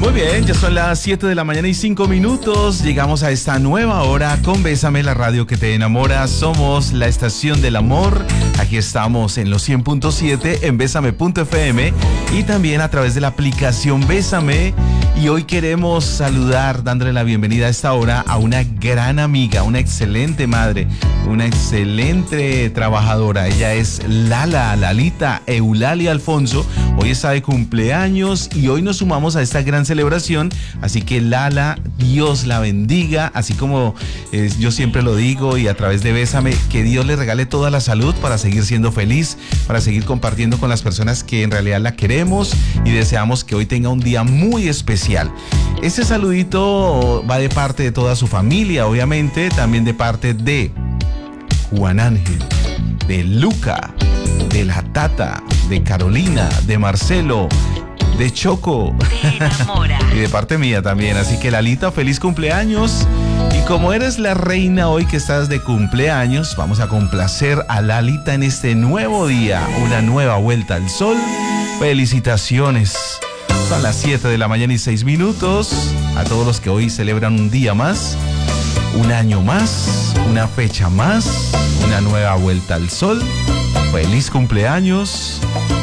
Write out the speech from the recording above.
Muy bien, ya son las 7 de la mañana y 5 minutos. Llegamos a esta nueva hora con Bésame, la radio que te enamora. Somos la estación del amor. Aquí estamos en los 100.7 en Bésame.fm y también a través de la aplicación Bésame. Y hoy queremos saludar, dándole la bienvenida a esta hora a una gran amiga, una excelente madre, una excelente trabajadora. Ella es Lalita Eulalia Alfonso. Hoy está de cumpleaños y hoy nos sumamos a esta gran celebración. Así que Lala, Dios la bendiga, así como yo siempre lo digo y a través de Bésame, que Dios le regale toda la salud para seguir siendo feliz, para seguir compartiendo con las personas que en realidad la queremos y deseamos que hoy tenga un día muy especial. Este saludito va de parte de toda su familia, obviamente, también de parte de Juan Ángel, de Luca, de la Tata, de Carolina, de Marcelo, de Choco y de parte mía también. Así que Lalita, feliz cumpleaños. Y como eres la reina hoy que estás de cumpleaños, vamos a complacer a Lalita en este nuevo día, una nueva vuelta al sol. Felicitaciones. Son las 7 de la mañana y 6 minutos. A todos los que hoy celebran un día más, un año más, una fecha más, una nueva vuelta al sol. Feliz cumpleaños.